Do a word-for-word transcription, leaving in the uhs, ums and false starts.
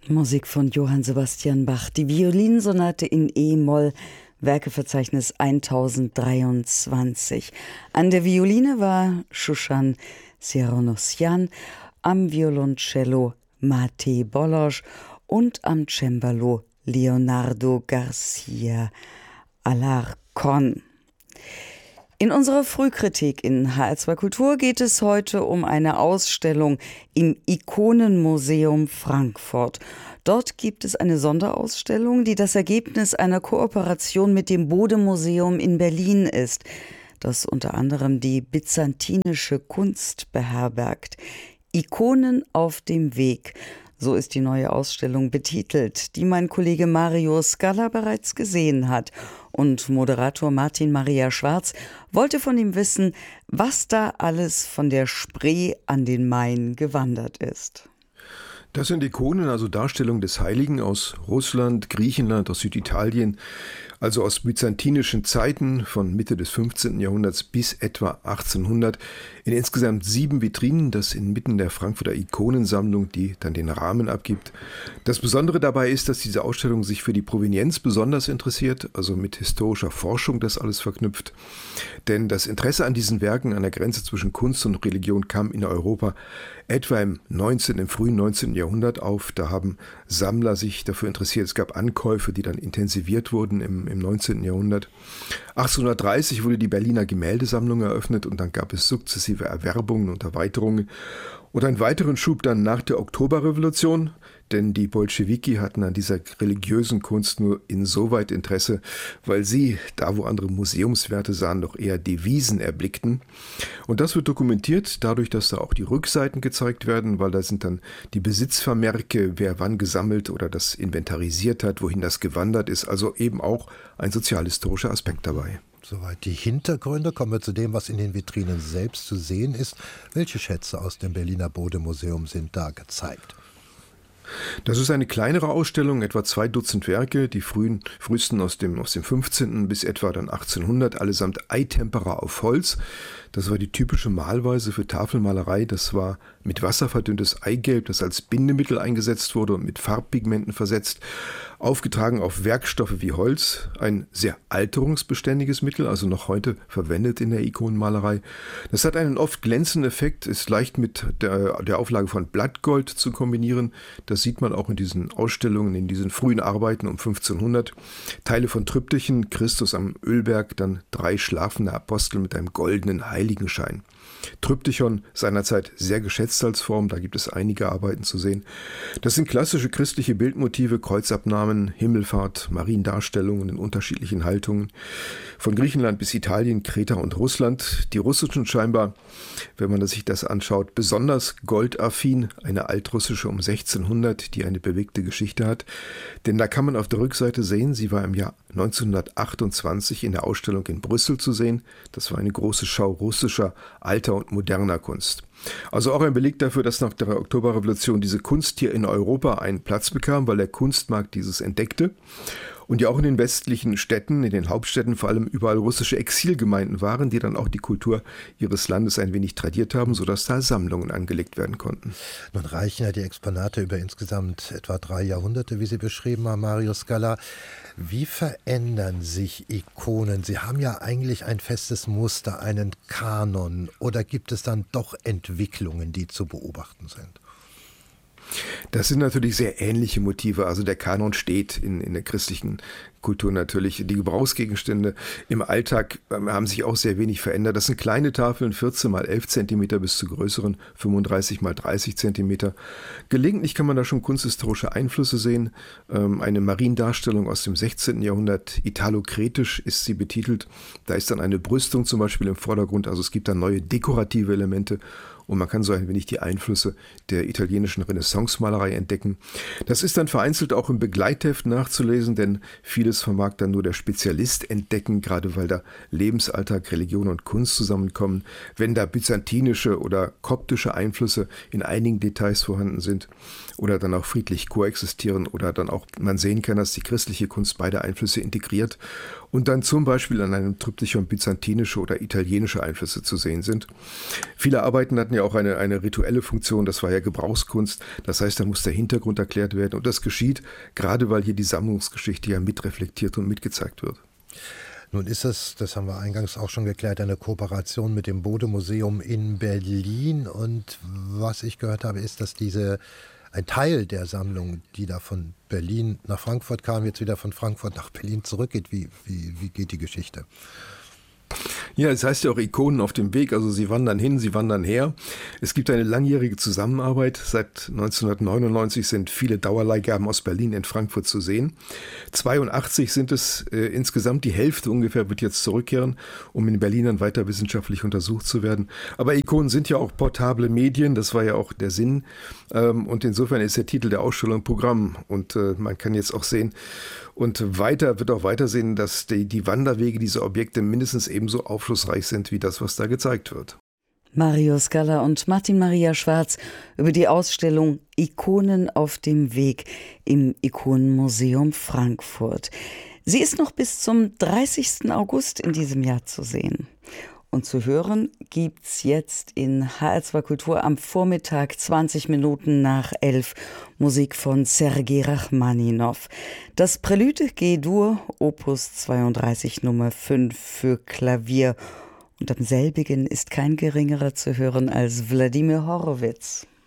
Musik von Johann Sebastian Bach, die Violinsonate in E-Moll, Werkeverzeichnis tausenddreiundzwanzig. An der Violine war Shushan Seronosyan, am Violoncello Mate Bolosch und am Cembalo Leonardo Garcia Alarcón. In unserer Frühkritik in H R zwei Kultur geht es heute um eine Ausstellung im Ikonenmuseum Frankfurt. Dort gibt es eine Sonderausstellung, die das Ergebnis einer Kooperation mit dem Bode-Museum in Berlin ist, das unter anderem die byzantinische Kunst beherbergt. Ikonen auf dem Weg, so ist die neue Ausstellung betitelt, die mein Kollege Mario Scala bereits gesehen hat. Und Moderator Martin Maria Schwarz wollte von ihm wissen, was da alles von der Spree an den Main gewandert ist. Das sind Ikonen, also Darstellungen des Heiligen aus Russland, Griechenland, aus Süditalien, also aus byzantinischen Zeiten von Mitte des fünfzehnten Jahrhunderts bis etwa achtzehnhundert, in insgesamt sieben Vitrinen, das inmitten der Frankfurter Ikonensammlung, die dann den Rahmen abgibt. Das Besondere dabei ist, dass diese Ausstellung sich für die Provenienz besonders interessiert, also mit historischer Forschung das alles verknüpft. Denn das Interesse an diesen Werken an der Grenze zwischen Kunst und Religion kam in Europa etwa im neunzehnten, im frühen neunzehnten Jahrhundert auf. Da haben Sammler sich dafür interessiert. Es gab Ankäufe, die dann intensiviert wurden im, im neunzehnten Jahrhundert. achtzehnhundertdreißig wurde die Berliner Gemäldesammlung eröffnet und dann gab es sukzessive Erwerbungen und Erweiterungen. Und einen weiteren Schub dann nach der Oktoberrevolution, denn die Bolschewiki hatten an dieser religiösen Kunst nur insoweit Interesse, weil sie, da wo andere Museumswerte sahen, doch eher Devisen erblickten. Und das wird dokumentiert dadurch, dass da auch die Rückseiten gezeigt werden, weil da sind dann die Besitzvermerke, wer wann gesammelt oder das inventarisiert hat, wohin das gewandert ist, also eben auch ein sozialhistorischer Aspekt dabei. Soweit die Hintergründe. Kommen wir zu dem, was in den Vitrinen selbst zu sehen ist. Welche Schätze aus dem Berliner Bode-Museum sind da gezeigt? Das ist eine kleinere Ausstellung, etwa zwei Dutzend Werke, die frühen, frühesten aus dem, aus dem fünfzehnten bis etwa dann achtzehnhundert, allesamt Eitempera auf Holz. Das war die typische Malweise für Tafelmalerei. Das war mit Wasser verdünntes Eigelb, das als Bindemittel eingesetzt wurde und mit Farbpigmenten versetzt, aufgetragen auf Werkstoffe wie Holz. Ein sehr alterungsbeständiges Mittel, also noch heute verwendet in der Ikonenmalerei. Das hat einen oft glänzenden Effekt, ist leicht mit der, der Auflage von Blattgold zu kombinieren. Das sieht man auch in diesen Ausstellungen, in diesen frühen Arbeiten um fünfzehnhundert. Teile von Triptychen, Christus am Ölberg, dann drei schlafende Apostel mit einem goldenen Heiligenschein. Triptychon seinerzeit sehr geschätzt als Form, da gibt es einige Arbeiten zu sehen. Das sind klassische christliche Bildmotive, Kreuzabnahmen, Himmelfahrt, Mariendarstellungen in unterschiedlichen Haltungen. Von Griechenland bis Italien, Kreta und Russland. Die russischen scheinbar, wenn man sich das anschaut, besonders goldaffin, eine altrussische um sechzehnhundert, die eine bewegte Geschichte hat. Denn da kann man auf der Rückseite sehen, sie war im Jahr neunzehnhundertachtundzwanzig in der Ausstellung in Brüssel zu sehen. Das war eine große Schau russischer, alter und moderner Kunst. Also auch ein Beleg dafür, dass nach der Oktoberrevolution diese Kunst hier in Europa einen Platz bekam, weil der Kunstmarkt dieses entdeckte. Und ja auch in den westlichen Städten, in den Hauptstädten vor allem überall russische Exilgemeinden waren, die dann auch die Kultur ihres Landes ein wenig tradiert haben, sodass da Sammlungen angelegt werden konnten. Nun reichen ja die Exponate über insgesamt etwa drei Jahrhunderte, wie Sie beschrieben haben, Mario Scala. Wie verändern sich Ikonen? Sie haben ja eigentlich ein festes Muster, einen Kanon. Oder gibt es dann doch Entwicklungen, die zu beobachten sind? Das sind natürlich sehr ähnliche Motive. Also der Kanon steht in, in der christlichen Kultur natürlich. Die Gebrauchsgegenstände im Alltag haben sich auch sehr wenig verändert. Das sind kleine Tafeln, vierzehn mal elf Zentimeter bis zu größeren, fünfunddreißig mal dreißig Zentimeter. Gelegentlich kann man da schon kunsthistorische Einflüsse sehen. Eine Mariendarstellung aus dem sechzehnten Jahrhundert, italo-kretisch ist sie betitelt. Da ist dann eine Brüstung zum Beispiel im Vordergrund. Also es gibt dann neue dekorative Elemente. Und man kann so ein wenig die Einflüsse der italienischen Renaissance-Malerei entdecken. Das ist dann vereinzelt auch im Begleitheft nachzulesen, denn vieles vermag dann nur der Spezialist entdecken, gerade weil da Lebensalltag, Religion und Kunst zusammenkommen. Wenn da byzantinische oder koptische Einflüsse in einigen Details vorhanden sind oder dann auch friedlich koexistieren oder dann auch man sehen kann, dass die christliche Kunst beide Einflüsse integriert und dann zum Beispiel an einem Triptychon byzantinische oder italienische Einflüsse zu sehen sind. Viele Arbeiten hatten ja ja auch eine, eine rituelle Funktion, das war ja Gebrauchskunst. Das heißt, da muss der Hintergrund erklärt werden. Und das geschieht, gerade weil hier die Sammlungsgeschichte ja mitreflektiert und mitgezeigt wird. Nun ist es, das haben wir eingangs auch schon geklärt, eine Kooperation mit dem Bode-Museum in Berlin. Und was ich gehört habe, ist, dass diese ein Teil der Sammlung, die da von Berlin nach Frankfurt kam, jetzt wieder von Frankfurt nach Berlin zurückgeht. Wie, wie, wie geht die Geschichte? Ja, es heißt ja auch Ikonen auf dem Weg, also sie wandern hin, sie wandern her. Es gibt eine langjährige Zusammenarbeit. Seit neunzehnhundertneunundneunzig sind viele Dauerleihgaben aus Berlin in Frankfurt zu sehen. zweiundachtzig sind es äh, insgesamt, die Hälfte ungefähr wird jetzt zurückkehren, um in Berlin dann weiter wissenschaftlich untersucht zu werden. Aber Ikonen sind ja auch portable Medien, das war ja auch der Sinn. Ähm, und insofern ist der Titel der Ausstellung Programm. Und äh, man kann jetzt auch sehen, und weiter wird auch weitersehen, dass die, die Wanderwege dieser Objekte mindestens ebenso aufschlussreich sind wie das, was da gezeigt wird. Mario Scala und Martin Maria Schwarz über die Ausstellung Ikonen auf dem Weg im Ikonenmuseum Frankfurt. Sie ist noch bis zum dreißigsten August in diesem Jahr zu sehen. Und zu hören gibt's jetzt in H R zwei Kultur am Vormittag zwanzig Minuten nach elf Musik von Sergei Rachmaninow. Das Prelude G-Dur, Opus zweiunddreißig Nummer fünf für Klavier. Und am selbigen ist kein geringerer zu hören als Wladimir Horowitz.